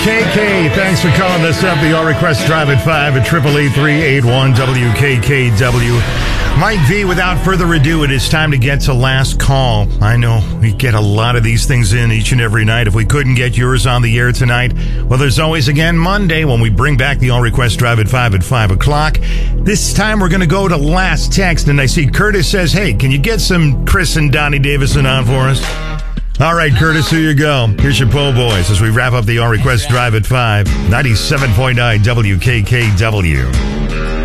KK, thanks for calling us up. The All Request Drive at 5 at 888-381-WKKW. Mike V, without further ado, it is time to get to last call. I know we get a lot of these things in each and every night. If we couldn't get yours on the air tonight, well, there's always again Monday when we bring back the All Request Drive at 5 o'clock. This time we're going to go to last text, and I see Curtis says, hey, can you get some Chris and Donnie Davison on for us? All right, Curtis, here you go. Here's your Po' Boys as we wrap up the All Request Drive at 5, 97.9 WKKW.